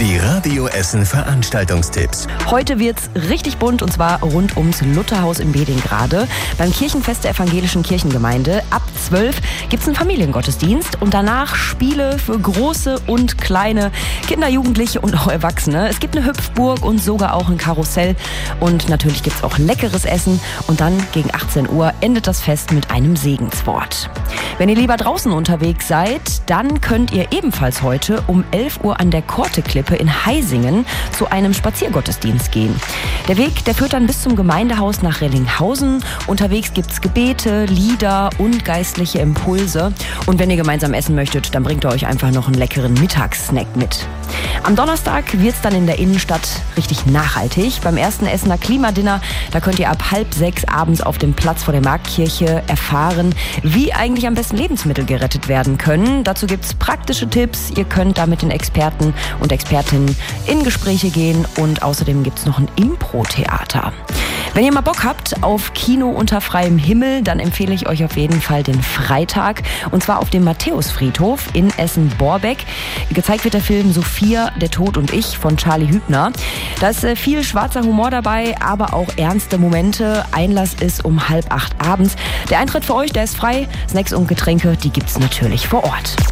Die Radio Essen Veranstaltungstipps. Heute wird's richtig bunt und zwar rund ums Lutherhaus in Bedingrade. Beim Kirchenfest der Evangelischen Kirchengemeinde. Ab 12 gibt's einen Familiengottesdienst und danach Spiele für große und kleine Kinder, Jugendliche und auch Erwachsene. Es gibt eine Hüpfburg und sogar auch ein Karussell und natürlich gibt's auch leckeres Essen und dann gegen 18 Uhr endet das Fest mit einem Segenswort. Wenn ihr lieber draußen unterwegs seid, dann könnt ihr ebenfalls heute um 11 Uhr an der Korteklippe in Heisingen zu einem Spaziergottesdienst gehen. Der Weg, der führt dann bis zum Gemeindehaus nach Rellinghausen. Unterwegs gibt's Gebete, Lieder und geistliche Impulse. Und wenn ihr gemeinsam essen möchtet, dann bringt ihr euch einfach noch einen leckeren Mittagssnack mit. Am Donnerstag wird's dann in der Innenstadt richtig nachhaltig. Beim ersten Essener Klimadinner, da könnt ihr ab 5:30 abends auf dem Platz vor der Marktkirche erfahren, wie eigentlich am besten Lebensmittel gerettet werden können. Dazu gibt's praktische Tipps. Ihr könnt da mit den Experten und Expertinnen in Gespräche gehen und außerdem gibt's noch ein Impro-Theater. Wenn ihr mal Bock habt auf Kino unter freiem Himmel, dann empfehle ich euch auf jeden Fall den Freitag. Und zwar auf dem Matthäusfriedhof in Essen-Borbeck. Gezeigt wird der Film Sophia, der Tod und ich von Charlie Hübner. Da ist viel schwarzer Humor dabei, aber auch ernste Momente. Einlass ist um 7:30 abends. Der Eintritt für euch, der ist frei. Snacks und Getränke, die gibt's natürlich vor Ort.